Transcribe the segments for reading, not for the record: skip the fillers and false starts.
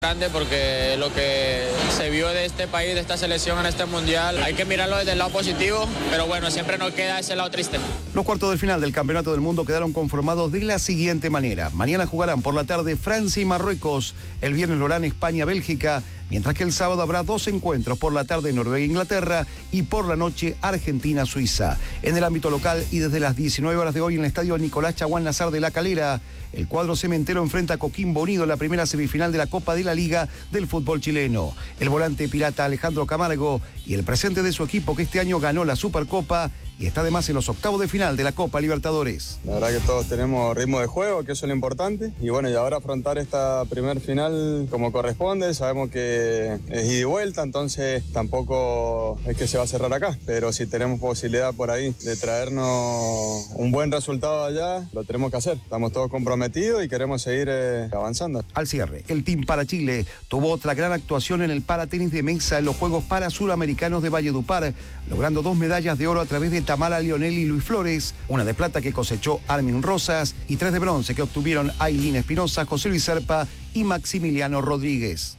Grande porque lo que se vio de este país, de esta selección en este mundial, hay que mirarlo desde el lado positivo, pero bueno, siempre nos queda ese lado triste. Los cuartos de final del Campeonato del Mundo quedaron conformados de la siguiente manera. Mañana jugarán por la tarde Francia y Marruecos, el viernes lo harán España, Bélgica, mientras que el sábado habrá 2 encuentros, por la tarde Noruega, Inglaterra y por la noche Argentina, Suiza. En el ámbito local y desde las 19 horas de hoy en el estadio Nicolás Chaguán Nazar de La Calera, el cuadro cementero enfrenta a Coquimbo Unido en la primera semifinal de la Copa de la Liga del fútbol chileno. El volante pirata Alejandro Camargo y el presente de su equipo que este año ganó la Supercopa y está además en los octavos de final de la Copa Libertadores. La verdad que todos tenemos ritmo de juego, que eso es lo importante. Y bueno, y ahora afrontar esta primer final como corresponde. Sabemos que es ida y vuelta, entonces tampoco es que se va a cerrar acá. Pero si tenemos posibilidad por ahí de traernos un buen resultado allá, lo tenemos que hacer. Estamos todos comprometidos y queremos seguir avanzando. Al cierre, el Team para Chile tuvo otra gran actuación en el paratenis de mesa en los Juegos Parasuramericanos de Valledupar, logrando 2 medallas de oro a través de Tamara Lionel y Luis Flores, una de plata que cosechó Armin Rosas y 3 de bronce que obtuvieron Ailín Espinosa, José Luis Serpa y Maximiliano Rodríguez.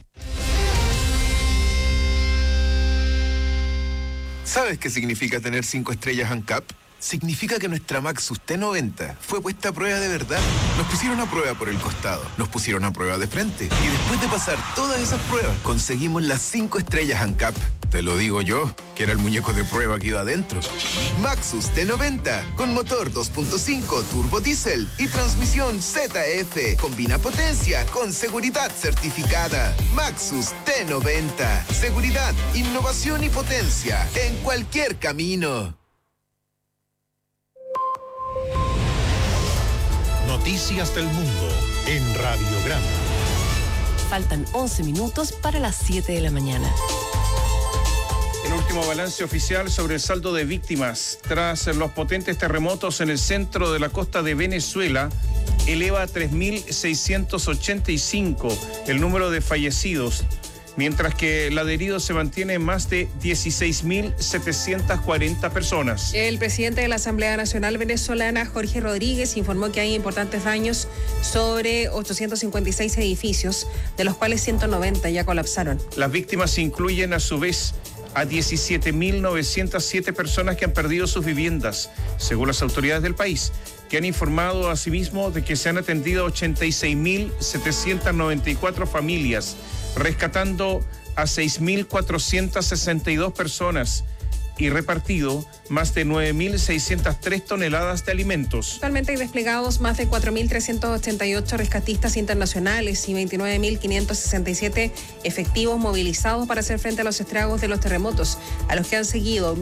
¿Sabes qué significa tener 5 estrellas ANCAP? Significa que nuestra Maxus T90 fue puesta a prueba de verdad. Nos pusieron a prueba por el costado, nos pusieron a prueba de frente y después de pasar todas esas pruebas conseguimos las 5 estrellas ANCAP. Te lo digo yo, que era el muñeco de prueba que iba adentro. Maxus T90 con motor 2.5 turbo diésel y transmisión ZF. Combina potencia con seguridad certificada. Maxus T90. Seguridad, innovación y potencia en cualquier camino. Noticias del Mundo en Radiograma. Faltan 11 minutos para las 7 de la mañana. El último balance oficial sobre el saldo de víctimas tras los potentes terremotos en el centro de la costa de Venezuela eleva a 3.685 el número de fallecidos, mientras que el adherido se mantiene en más de 16.740 personas. El presidente de la Asamblea Nacional Venezolana, Jorge Rodríguez, informó que hay importantes daños sobre 856 edificios, de los cuales 190 ya colapsaron. Las víctimas incluyen a su vez a 17.907 personas que han perdido sus viviendas, según las autoridades del país, que han informado asimismo de que se han atendido 86.794 familias, rescatando a 6.462 personas y repartido más de 9.603 toneladas de alimentos. Actualmente hay desplegados más de 4.388 rescatistas internacionales y 29.567 efectivos movilizados para hacer frente a los estragos de los terremotos, a los que han seguido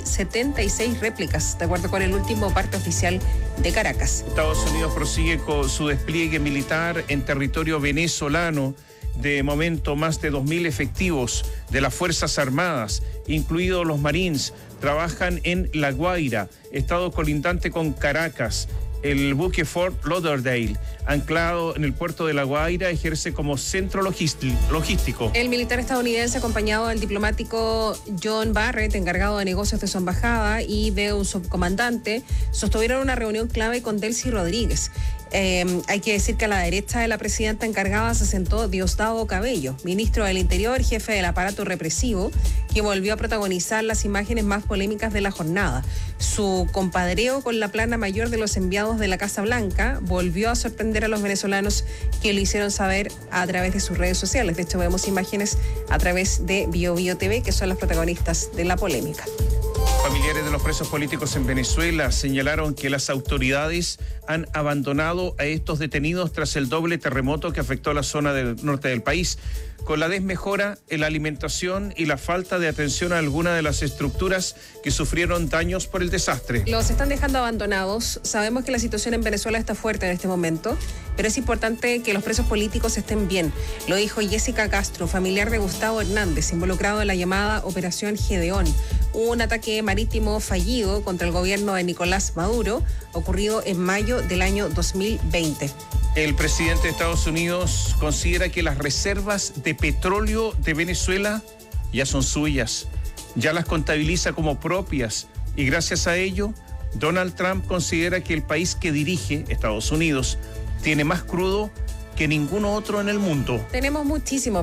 1.076 réplicas, de acuerdo con el último parte oficial de Caracas. Estados Unidos prosigue con su despliegue militar en territorio venezolano. De momento, más de 2.000 efectivos de las Fuerzas Armadas, incluidos los Marines, trabajan en La Guaira, estado colindante con Caracas. El buque Fort Lauderdale, anclado en el puerto de La Guaira, ejerce como centro logístico. El militar estadounidense, acompañado del diplomático John Barrett, encargado de negocios de su embajada, y de un subcomandante, sostuvieron una reunión clave con Delcy Rodríguez. Hay que decir que a la derecha de la presidenta encargada se sentó Diosdado Cabello, ministro del Interior, jefe del aparato represivo, que volvió a protagonizar las imágenes más polémicas de la jornada. Su compadreo con la plana mayor de los enviados de la Casa Blanca volvió a sorprender a los venezolanos, que lo hicieron saber a través de sus redes sociales. De hecho, vemos imágenes a través de BioBio TV, que son las protagonistas de la polémica. Familiares de los presos políticos en Venezuela señalaron que las autoridades han abandonado a estos detenidos tras el doble terremoto que afectó a la zona del norte del país, con la desmejora en la alimentación y la falta de atención a alguna de las estructuras que sufrieron daños por el desastre. Los están dejando abandonados. Sabemos que la situación en Venezuela está fuerte en este momento, pero es importante que los presos políticos estén bien. Lo dijo Jessica Castro, familiar de Gustavo Hernández, involucrado en la llamada Operación Gedeón, un ataque marítimo fallido contra el gobierno de Nicolás Maduro, ocurrido en mayo del año 2020. El presidente de Estados Unidos considera que las reservas de petróleo de Venezuela ya son suyas, ya las contabiliza como propias, y gracias a ello, Donald Trump considera que el país que dirige, Estados Unidos, tiene más crudo que ningún otro en el mundo. Tenemos muchísimo